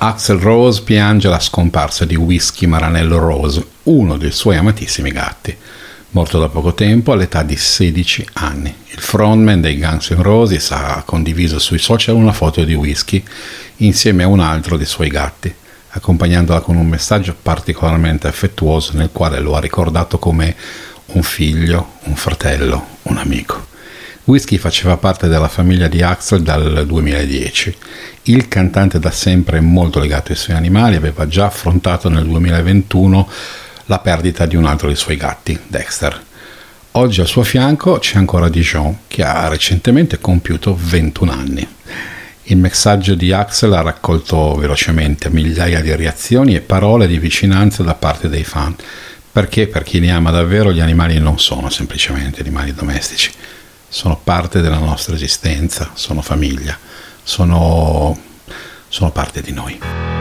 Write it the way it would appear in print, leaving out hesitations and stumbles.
Axl Rose piange la scomparsa di Whiskey Maranello Rose, uno dei suoi amatissimi gatti, morto da poco tempo all'età di 16 anni. Il frontman dei Guns N' Roses ha condiviso sui social una foto di Whiskey insieme a un altro dei suoi gatti, accompagnandola con un messaggio particolarmente affettuoso nel quale lo ha ricordato come un figlio, un fratello, un amico. Whiskey faceva parte della famiglia di Axl dal 2010. Il cantante da sempre molto legato ai suoi animali aveva già affrontato nel 2021 la perdita di un altro dei suoi gatti, Dexter. Oggi al suo fianco c'è ancora Dijon, che ha recentemente compiuto 21 anni. Il messaggio di Axl ha raccolto velocemente migliaia di reazioni e parole di vicinanza da parte dei fan, perché per chi li ama davvero gli animali non sono semplicemente animali domestici. Sono parte della nostra esistenza, sono famiglia, sono parte di noi.